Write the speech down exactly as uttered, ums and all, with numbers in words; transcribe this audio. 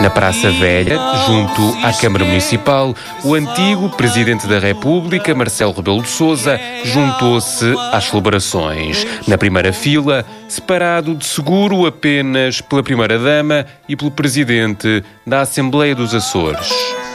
Na Praça Velha, junto à Câmara Municipal, o antigo Presidente da República, Marcelo Rebelo de Sousa, juntou-se às celebrações. Na primeira fila, separado de seguro apenas pela Primeira-Dama e pelo Presidente da Assembleia dos Açores.